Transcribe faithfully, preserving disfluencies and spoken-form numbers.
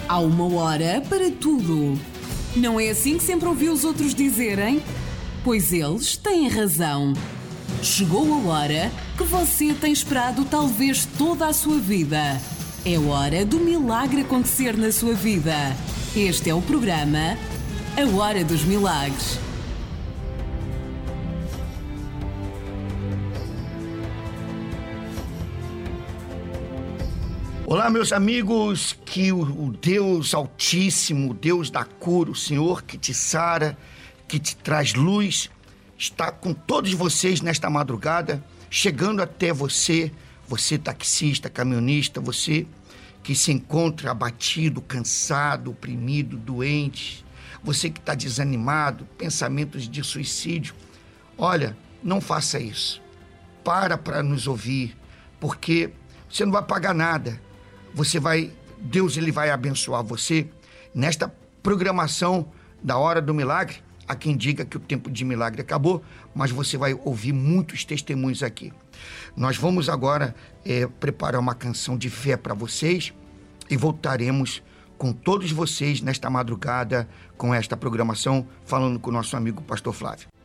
Há uma hora para tudo. Não é assim que sempre ouvi os outros dizerem? Pois eles têm razão. Chegou a hora que você tem esperado talvez toda a sua vida. É hora do milagre acontecer na sua vida. Este é o programa A Hora dos Milagres. Olá, meus amigos, que o Deus Altíssimo, o Deus da cura, o Senhor que te sara, que te traz luz, está com todos vocês nesta madrugada, chegando até você, você taxista, caminhonista, você que se encontra abatido, cansado, oprimido, doente, você que está desanimado, pensamentos de suicídio. Olha, não faça isso. Para para nos ouvir, porque você não vai pagar nada. Você vai, Deus ele vai abençoar você nesta programação da Hora do Milagre. Há quem diga que o tempo de milagre acabou, mas você vai ouvir muitos testemunhos aqui. Nós vamos agora é, preparar uma canção de fé para vocês e voltaremos com todos vocês nesta madrugada com esta programação, falando com o nosso amigo Pastor Flávio.